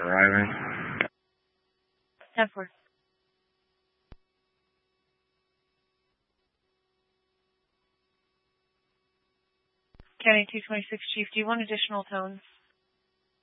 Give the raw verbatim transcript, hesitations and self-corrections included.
arriving. ten four. County two twenty-six, Chief, do you want additional tones?